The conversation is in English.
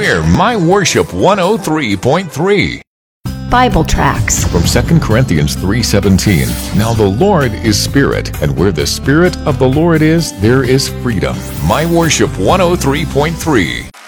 We're My Worship 103.3. Bible tracts From 2 Corinthians 3:17. Now the Lord is Spirit, and where the Spirit of the Lord is, there is freedom. My Worship 103.3.